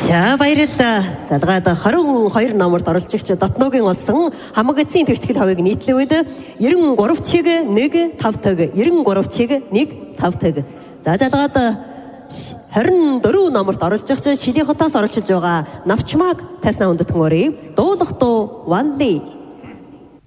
За баярлалаа. Залгаад 22 номерт оролцогч Дотногийн олсон хамаг эцсийн тэгтгэл хавыг нийтлэн үед 93 чиг 1 5 таг 93 чиг 1 5 таг. За залгаад 24 номерт оролцогч Шили хотоос оролцож байгаа Навчмаг тайснаа өндөтгөн өрий. Дуулах дуу One Lee